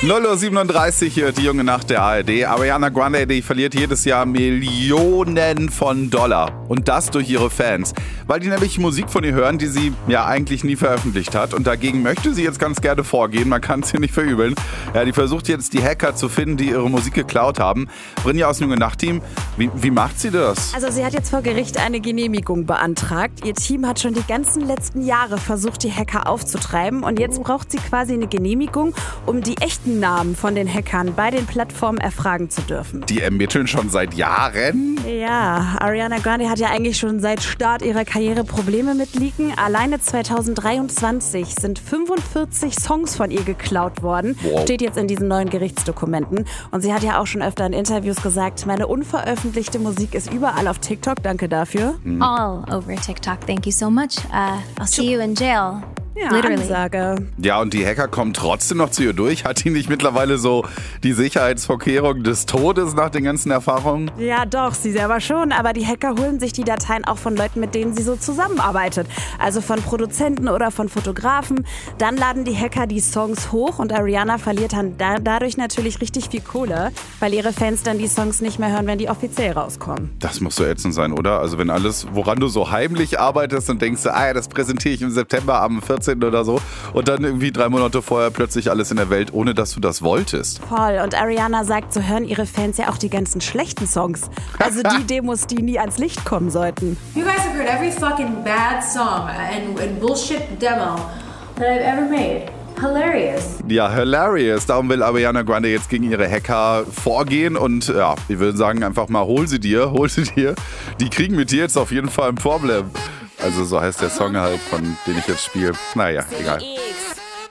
0:37 Uhr hier, die junge Nacht der ARD. Ariana Grande, die verliert jedes Jahr Millionen von Dollar. Und das durch ihre Fans. Weil die nämlich Musik von ihr hören, die sie ja eigentlich nie veröffentlicht hat. Und dagegen möchte sie jetzt ganz gerne vorgehen. Man kann es ihr nicht verübeln. Ja, die versucht jetzt, die Hacker zu finden, die ihre Musik geklaut haben. Brinja aus dem junge Nacht-Team, wie macht sie das? Also sie hat jetzt vor Gericht eine Genehmigung beantragt. Ihr Team hat schon die ganzen letzten Jahre versucht, die Hacker aufzutreiben. Und jetzt braucht sie quasi eine Genehmigung, um die echten Namen von den Hackern bei den Plattformen erfragen zu dürfen. Die ermitteln schon seit Jahren? Ja, Ariana Grande hat ja eigentlich schon seit Start ihrer Karriere Probleme mit Leaken. Alleine 2023 sind 45 Songs von ihr geklaut worden. Wow. Steht jetzt in diesen neuen Gerichtsdokumenten. Und sie hat ja auch schon öfter in Interviews gesagt, meine unveröffentlichte Musik ist überall auf TikTok. Danke dafür. All over TikTok. Thank you so much. I'll see you in jail. Ja, Literally. Ansage. Ja, und die Hacker kommen trotzdem noch zu ihr durch. Hat die nicht mittlerweile so die Sicherheitsvorkehrung des Todes nach den ganzen Erfahrungen? Ja, doch, sie selber schon. Aber die Hacker holen sich die Dateien auch von Leuten, mit denen sie so zusammenarbeitet. Also von Produzenten oder von Fotografen. Dann laden die Hacker die Songs hoch und Ariana verliert dann dadurch natürlich richtig viel Kohle, weil ihre Fans dann die Songs nicht mehr hören, wenn die offiziell rauskommen. Das muss so ätzend sein, oder? Also wenn alles, woran du so heimlich arbeitest und denkst, das präsentiere ich im September am 14. oder so und dann irgendwie 3 Monate vorher plötzlich alles in der Welt, ohne dass du das wolltest. Voll. Und Ariana sagt, so hören ihre Fans ja auch die ganzen schlechten Songs. Also die Demos, die nie ans Licht kommen sollten. You guys have heard every fucking bad song and bullshit demo that I've ever made. Hilarious. Ja, hilarious. Darum will Ariana Grande jetzt gegen ihre Hacker vorgehen und ja, ich würde sagen einfach mal, hol sie dir. Die kriegen mit dir jetzt auf jeden Fall ein Problem. Also so heißt der Song halt, von dem ich jetzt spiele. Naja, egal.